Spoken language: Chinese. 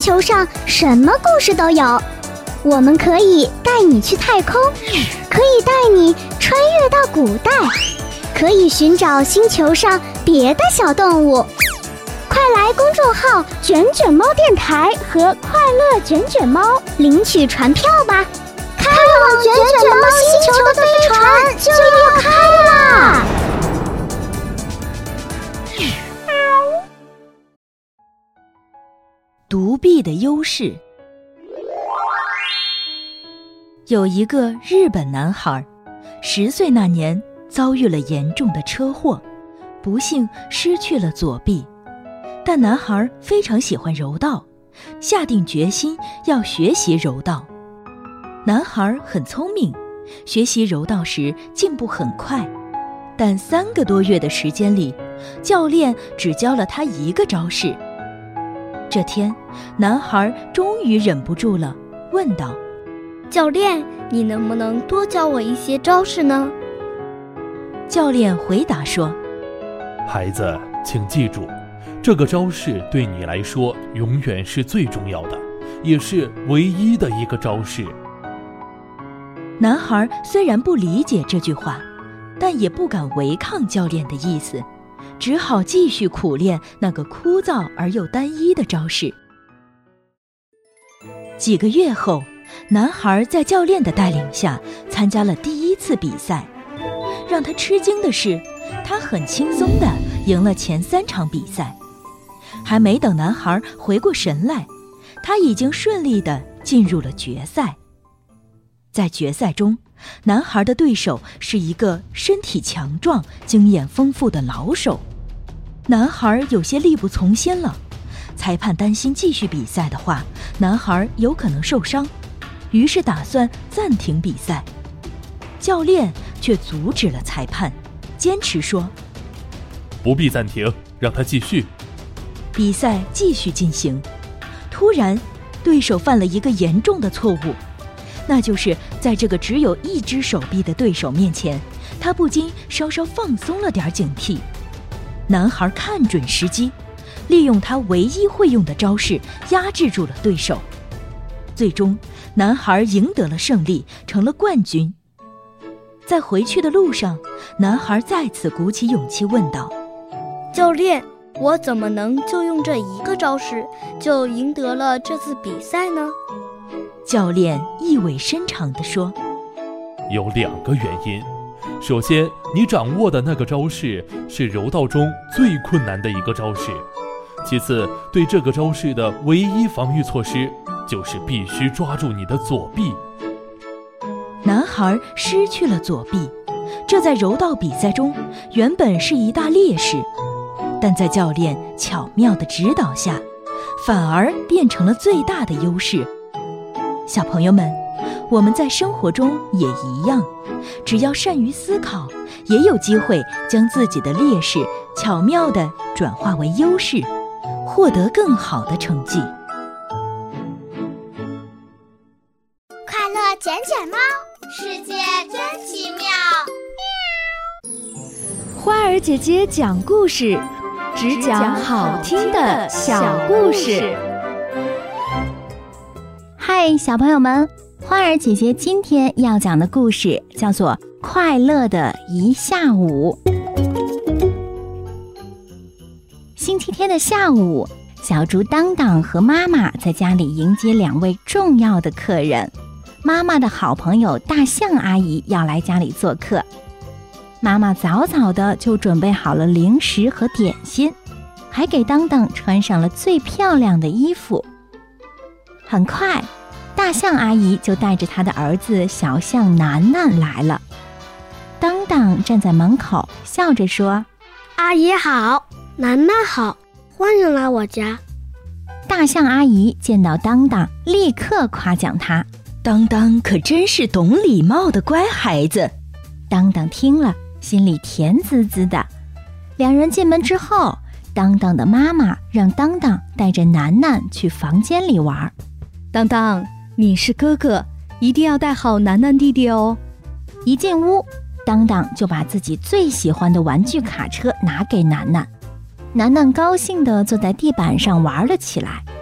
球上什么故事都有，我们可以带你去太空，可以带你穿越到古代，可以寻找星球上别的小动物。快来公众号卷卷猫电台和快乐卷卷猫领取船票吧，开往卷卷猫星球的飞船就要开啦！ 独臂的优势。有一个日本男孩，10岁那年遭遇了严重的车祸，不幸失去了左臂。但男孩非常喜欢柔道，下定决心要学习柔道。男孩很聪明，学习柔道时进步很快，但3个多月的时间里，教练只教了他1个招式。这天，男孩终于忍不住了，问道： 教练，你能不能多教我一些招式呢？ 教练回答说： 孩子，请记住，这个招式对你来说永远是最重要的，也是唯一的一个招式。 男孩虽然不理解这句话，但也不敢违抗教练的意思，只好继续苦练那个枯燥而又单一的招式。几个月后，男孩在教练的带领下参加了第1次比赛。让他吃惊的是，他很轻松地赢了前3场比赛。还没等男孩回过神来，他已经顺利地进入了决赛。在决赛中，男孩的对手是一个身体强壮、经验丰富的老手。男孩有些力不从心了，裁判担心继续比赛的话，男孩有可能受伤，于是打算暂停比赛。教练却阻止了裁判，坚持说： 不必暂停，让他继续。 比赛继续进行。突然，对手犯了一个严重的错误，那就是在这个只有1只手臂的对手面前，他不禁稍稍放松了点警惕。男孩看准时机，利用他唯一会用的招式压制住了对手。最终，男孩赢得了胜利，成了冠军。在回去的路上，男孩再次鼓起勇气问道： 教练，我怎么能就用这1个招式就赢得了这次比赛呢？ 教练意味深长地说： 有2个原因。首先，你掌握的那个招式是柔道中最困难的一个招式。其次，对这个招式的唯一防御措施就是必须抓住你的左臂。 男孩失去了左臂，这在柔道比赛中原本是一大劣势，但在教练巧妙的指导下，反而变成了最大的优势。小朋友们，我们在生活中也一样，只要善于思考，也有机会将自己的劣势巧妙地转化为优势，获得更好的成绩。 快乐卷卷猫，世界真奇妙。 花儿姐姐讲故事，只讲好听的小故事。 嗨，小朋友们，花儿姐姐今天要讲的故事叫做《快乐的一下午》。星期天的下午，小猪当当和妈妈在家里迎接2位重要的客人。妈妈的好朋友大象阿姨要来家里做客，妈妈早早的就准备好了零食和点心，还给当当穿上了最漂亮的衣服。很快，大象阿姨就带着她的儿子小象楠楠来了。当当站在门口笑着说： 阿姨好，楠楠好，欢迎来我家。 大象阿姨见到当当，立刻夸奖他： 当当可真是懂礼貌的乖孩子。 当当听了，心里甜滋滋的。2人进门之后，当当的妈妈让当当带着楠楠去房间里玩。 当当，你是哥哥，一定要带好楠楠弟弟哦。 一进屋，当当就把自己最喜欢的玩具卡车拿给楠楠。楠楠高兴地坐在地板上玩了起来。